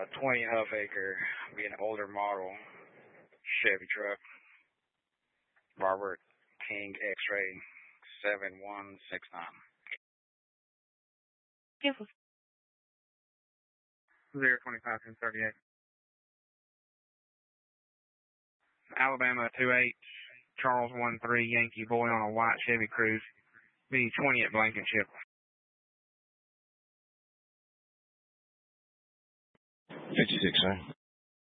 20 Huffacre, be an older model Chevy truck. Robert King X-Ray 7169. 025-1038. Alabama 28, Charles 13, Yankee Boy on a white Chevy Cruze. Be 20 at Blankenship. 56, sir.